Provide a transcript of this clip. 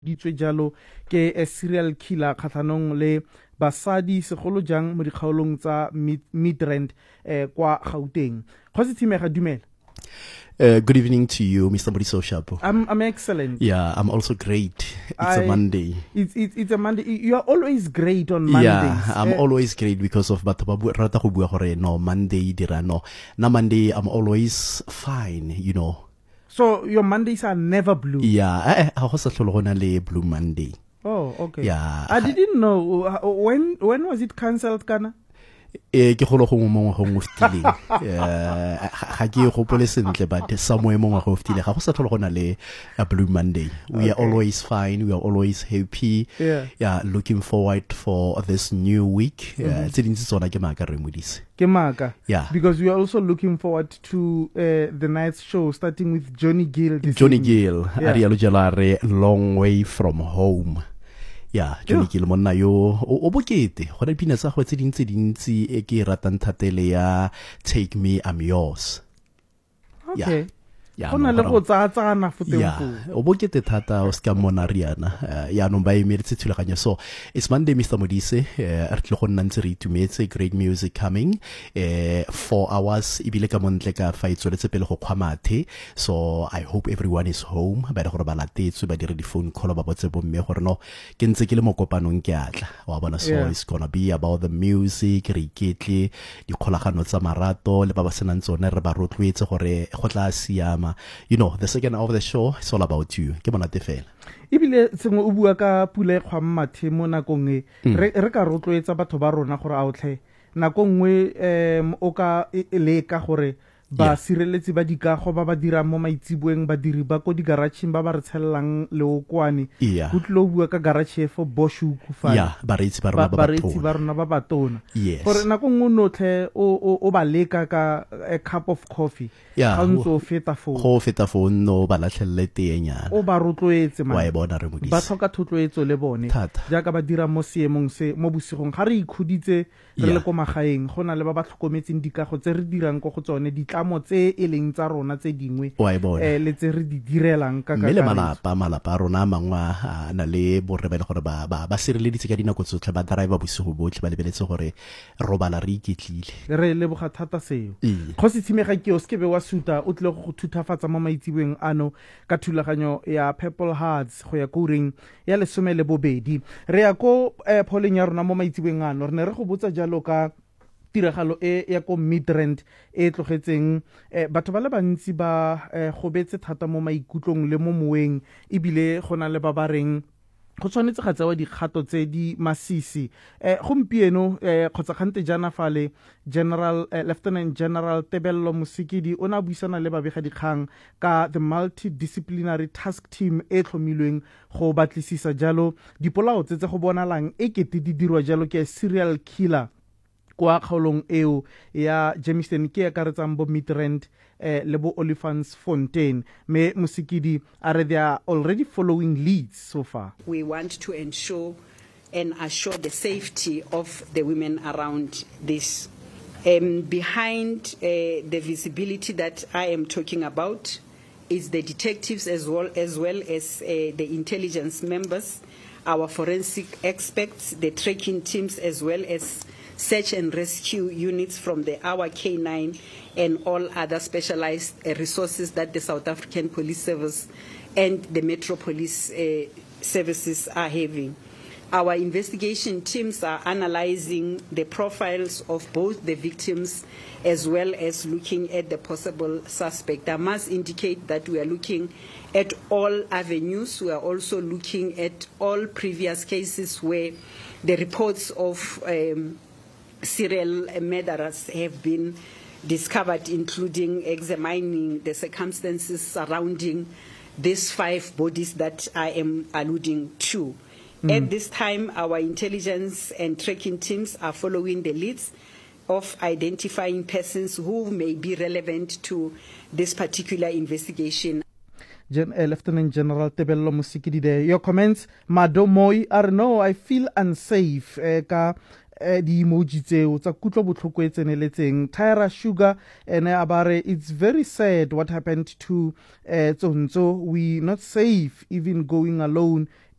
ditswe jalo ke a serial killer kgathanong le basadi segolo jang mo dikgaolong tsa Midrand kwa Gauteng. Kgosi Thimega, dumela. Good evening to you, Mr. Modiso Shapo. I'm excellent. Yeah, I'm also great. It's a Monday. It's a Monday. You are always great on Mondays. Yeah, I'm always great because of no Monday dirano. Na Monday I'm always fine, you know. So your Mondays are never blue. Yeah, I also Blue Monday. Oh, okay. Yeah. I didn't know when was it cancelled, Kana? Ke golo go mo go ftileng ga ke go pole sentle but somewhere mo go ftileng ga go sa tlholo gona le a Blue Monday. We are always fine, we are always happy. Yeah, looking forward for this new week. Tse dintsi tsona ke maka re modise ke maka. Yeah, because we are also looking forward to the night's show starting with Johnny Gill. Arielo Jalare, Long Way From Home. Yeah, Johnny Gill monna yo o bokete go re pina sa go tse dintsi e ke ratang thatele ya Take Me I'm Yours. Okay. Gona le go tsatsana futeng o bokete thata o ska mona riana ya no ba emeretse thulaganyo. So it's Monday, Mr. Modise. Re tlo go nna ntse re itumetse, great music coming 4 hours ibile ka montle ka fa itsoletse pele go khwamathe. So I hope everyone is home ba re gore ba latetswe ba dire di phone call ba botse bomme gore no ke ntse ke le mo kopanong ke atla wa bona. So it's gonna be about the music, re iketle di kholagano tsa marato le ba ba senang tsone re ba rotloetse gore go tla siama. You know, the second hour of the show is all about you. Ke monate fela. Ibile tsengwe o bua ka pula e kgwammathe mo nakong e re ka rotloetsa batho ba rona gore a otlhe nakong nngwe o ka leka gore ba sireletsi ba dikago ba ba dirang mo maitsibueng badiri ba ko di garage ba ba re tshellang leokwane go tlo bua ka garage for Boshuku fa baretsi ba rona ba batona gore nakong nngwe notlhe o ba leka ka a cup of coffee ga ntse o feta phone no ba latlhelle tenyana o ba rotloetse wa e bona re modise ba tlhoka thotloetso le bone jaaka ba dira mo seemong se mo bosigong ga re ikhuditse re le ko magaeng gona le ba ba tlhokometseng dikago tse re dirang go tsone ditlamo tse e leng tsa rona tse dingwe le tse re di direlang ka le malapa rona mangwa na le borrebele gore ba sireleditse ka dinako tsotlhe ba drive bosigo botlhe ba lebeletse gore robala re iketlile re leboga thata seo. Kgosi Thimega ke o skebe wa suta o tle go thutafatsa mo maitsibueng ano ka thulaganyo ya Purple Hearts go ya go ring ya 12 re ya ko polling ya rona mo maitsibueng ano re ne re go botsa jalo ka tiragalo e ya ko Midrand e tlogetseng batho ba le bantsi ba gobetse thata mo maikutlong le mo moeng ebile gona le ba ba reng go tshwanetse ga tsewa dikgato tse di masisi gompieno kgotsa khante jana fale General Lieutenant General Tebello Musikidi o na buisana le babega dikgang ka the multidisciplinary task team e tlhomilweng go batlisisa jalo dipolao tse go bonalang e kete di dirwa jalo ke serial killer kwa kgaolong eo ya Jamestown ke ya karetsang bo Midrand le bo Olifantsfontein. Me Musikidi are they are already following leads so far. We want to ensure and assure the safety of the women around this. Behind the visibility that I am talking about is the detectives as well as the intelligence members, our forensic experts, the tracking teams, as well as search and rescue units from our K9 and all other specialized resources that the South African Police Service and the Metro Police services are having. Our investigation teams are analyzing the profiles of both the victims as well as looking at the possible suspect. I must indicate that we are looking at all avenues. We are also looking at all previous cases where the reports of serial murderers have been discovered, including examining the circumstances surrounding these 5 bodies that I am alluding to. At this time, our intelligence and tracking teams are following the leads of identifying persons who may be relevant to this particular investigation. Lieutenant General Tebello Musikidi there. Your comments, Mado Moi, are no, I feel unsafe. Di emoji tseo tsa kutlo botlhoko e tseneletseng. Tyra Sugar ene abare it's very sad what happened to Tsonzo. We not safe even going alone